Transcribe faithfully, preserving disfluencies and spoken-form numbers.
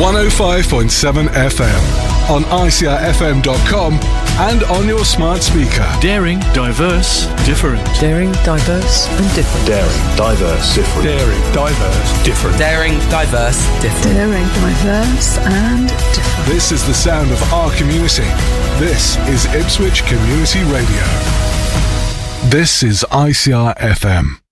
one oh five point seven F M, on I C R F M dot com and on your smart speaker. Daring, diverse, different. Daring, diverse and different. Daring, diverse, different. Daring, diverse, different. Daring, diverse, different. Daring, diverse and different. This is the sound of our community. This is Ipswich Community Radio. This is I C R F M.